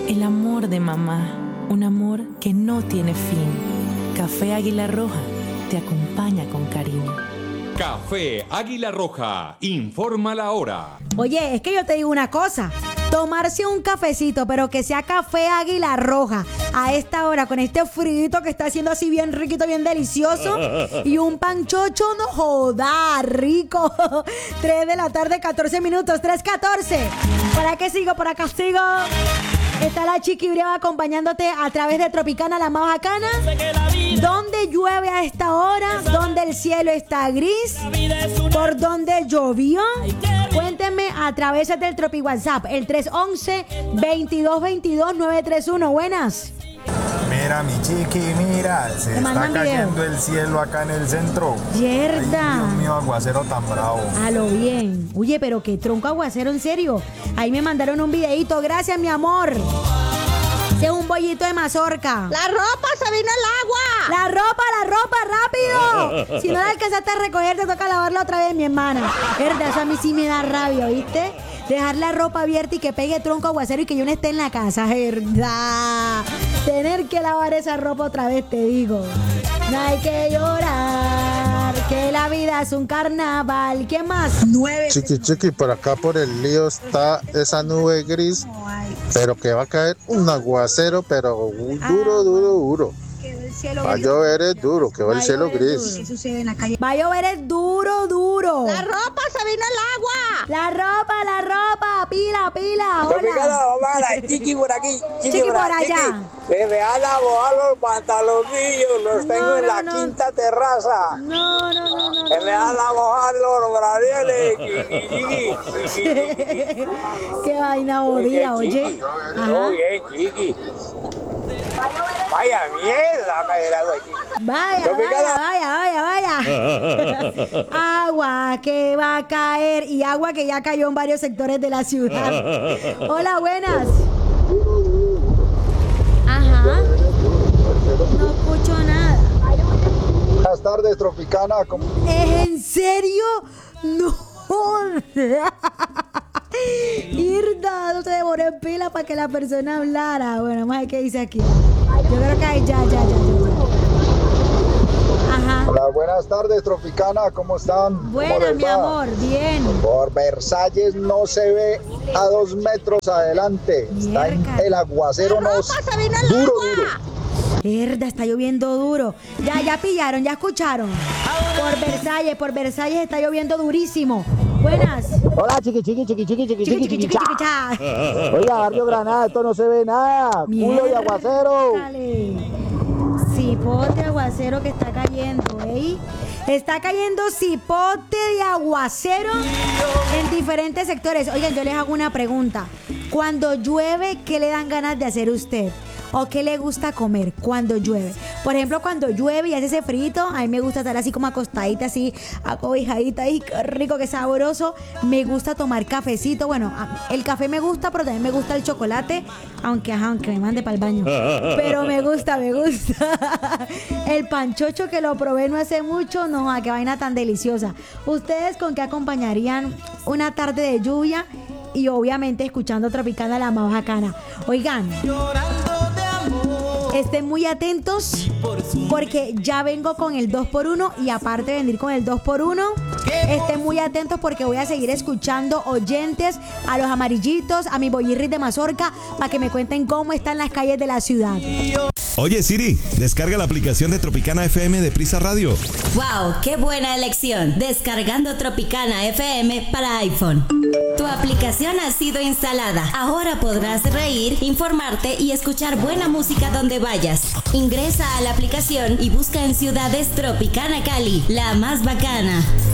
El amor de mamá, un amor que no tiene fin. Café Águila Roja te acompaña con cariño. Café Águila Roja, informa la hora. Oye, es que yo te digo una cosa. Tomarse un cafecito, pero que sea café Águila Roja a esta hora, con este frito que está haciendo así bien riquito, bien delicioso, y un panchocho, no joda, rico. 3 de la tarde, 14 minutos, 3:14. ¿Por acá sigo? Por acá sigo. Está la Chiqui Breva acompañándote a través de Tropicana, la más bacana. Donde llueve a esta hora, donde el cielo está gris, por donde llovió. Cuéntenme a través del Tropi WhatsApp, el 311-2222-931. Buenas. Mira, mi Chiqui, mira, se está cayendo el cielo acá en el centro. Yerda. Ay, Dios mío, aguacero tan bravo. A lo bien. Oye, pero qué tronco aguacero, en serio. Ahí me mandaron un videíto. Gracias, mi amor. Es un bollito de mazorca. ¡La ropa se vino el agua! ¡La ropa, rápido! Si no la alcanzaste a recoger, te toca lavarla otra vez, mi hermana. Verdad, eso a mí sí me da rabia, ¿viste? Dejar la ropa abierta y que pegue tronco aguacero y que yo no esté en la casa, verdad. Tener que lavar esa ropa otra vez, te digo. No hay que llorar, que la vida es un carnaval. ¿Qué más? 9. Chiqui, por acá por el lío está esa nube gris, pero que va a caer un aguacero, pero duro. Va a llover es duro, que va el cielo gris. ¿Qué sucede en la calle? Va a llover es duro. ¡La ropa se vino el agua! La ropa, pila. Hola. Mamá, Chiqui por aquí. Chiqui por allá. Se me han lavado los pantalonillos, los tengo en la quinta terraza. No. Se me han lavado los bradeles, Chiqui. Qué vaina bodía, oye. Muy bien, Chiqui. Vaya mierda, caer agua aquí. Vaya. Agua que va a caer y agua que ya cayó en varios sectores de la ciudad. Hola, buenas. Ajá. No escucho nada. Buenas tardes, Tropicana. ¿Es en serio? No. Irda, no se devoró en pila para que la persona hablara. Bueno, vamos a ver qué dice aquí. Yo creo que ahí ya. Ajá. Hola, buenas tardes, Tropicana. ¿Cómo están? Buenas, mi amor. Bien. Por Versalles no se ve a 2 metros adelante. Está en el aguacero, duro. Mierda, está lloviendo duro. Ya pillaron, ya escucharon. Por Versalles está lloviendo durísimo. Buenas. Hola, chiqui. Oiga, Barrio Granada, esto no se ve nada. Culo de aguacero. Dale. Cipote de aguacero que está cayendo, ¿eh? Está cayendo cipote de aguacero en diferentes sectores. Oigan, yo les hago una pregunta. Cuando llueve, ¿qué le dan ganas de hacer usted? ¿O qué le gusta comer cuando llueve? Por ejemplo, cuando llueve y hace ese frito, a mí me gusta estar así como acostadita, así, acobijadita, y qué rico, qué sabroso. Me gusta tomar cafecito. Bueno, el café me gusta, pero también me gusta el chocolate, aunque me mande para el baño. Pero me gusta. El panchocho que lo probé no hace mucho, no, qué vaina tan deliciosa. ¿Ustedes con qué acompañarían una tarde de lluvia? Y obviamente escuchando Tropicana, la más bacana. Oigan, estén muy atentos porque ya vengo con el 2x1 y aparte de venir con el 2x1, estén muy atentos porque voy a seguir escuchando oyentes, a los amarillitos, a mi bollirris de mazorca, para que me cuenten cómo están las calles de la ciudad. Oye Siri, descarga la aplicación de Tropicana FM de Prisa Radio. ¡Wow! ¡Qué buena elección! Descargando Tropicana FM para iPhone. Tu aplicación ha sido instalada. Ahora podrás reír, informarte y escuchar buena música donde vayas. Ingresa a la aplicación y busca en ciudades Tropicana Cali, la más bacana.